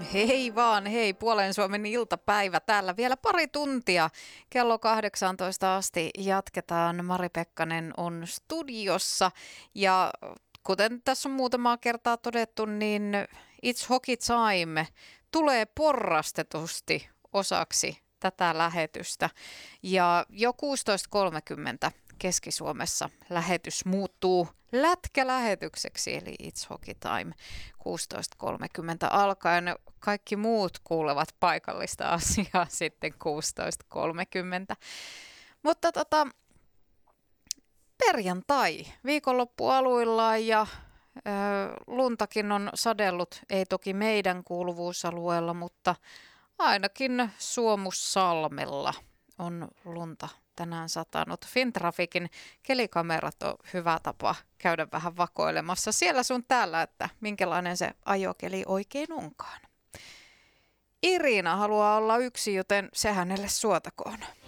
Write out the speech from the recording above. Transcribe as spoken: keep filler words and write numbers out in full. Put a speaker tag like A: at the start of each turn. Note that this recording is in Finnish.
A: Hei vaan, hei, Puolen Suomen iltapäivä täällä vielä pari tuntia. Kello kahdeksantoista asti jatketaan. Mari Pekkanen on studiossa ja kuten tässä on muutamaa kertaa todettu, niin It's Hockey Time tulee porrastetusti osaksi tätä lähetystä. Ja jo kuusitoista kolmekymmentä Keski-Suomessa lähetys muuttuu lätkälähetykseksi, eli It's Hockey Time kuusitoista kolmekymmentä alkaen. Kaikki muut kuulevat paikallista asiaa sitten kuusitoista kolmekymmentä. Mutta tota, perjantai, viikonloppu aluillaan ja ö, luntakin on sadellut, ei toki meidän kuuluvuusalueella, mutta ainakin Suomussalmella on lunta tänään satanut. Fintrafikin kelikamerat on hyvä tapa käydä vähän vakoilemassa siellä sun täällä, että minkälainen se ajokeli oikein onkaan. Irina haluaa olla yksi, joten se hänelle suotakoon.